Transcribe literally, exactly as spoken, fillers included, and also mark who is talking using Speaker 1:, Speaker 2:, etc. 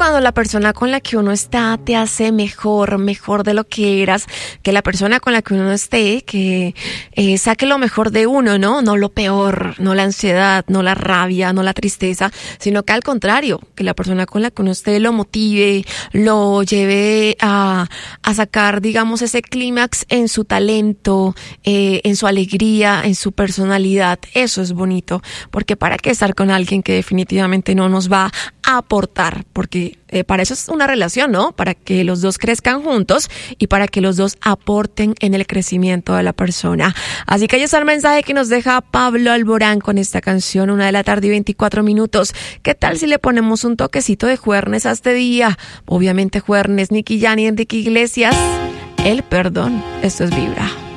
Speaker 1: cuando la persona con la que uno está te hace mejor, mejor de lo que eras, que la persona con la que uno esté, que eh, saque lo mejor de uno, ¿no? No lo peor, no la ansiedad, no la rabia, no la tristeza, sino que al contrario, que la persona con la que uno esté lo motive, lo lleve a, a sacar, digamos, ese clímax en su talento, eh, en su alegría, en su personalidad. Eso es bonito, porque para qué estar con alguien que definitivamente no nos va a aportar, porque eh, para eso es una relación, ¿no? Para que los dos crezcan juntos y para que los dos aporten en el crecimiento de la persona. Así que ahí está el mensaje que nos deja Pablo Alborán con esta canción, una de la tarde y veinticuatro minutos. ¿Qué tal si le ponemos un toquecito de Juernes a este día? Obviamente Juernes, Nicky Jam y Enrique Iglesias, el perdón. Esto es Vibra.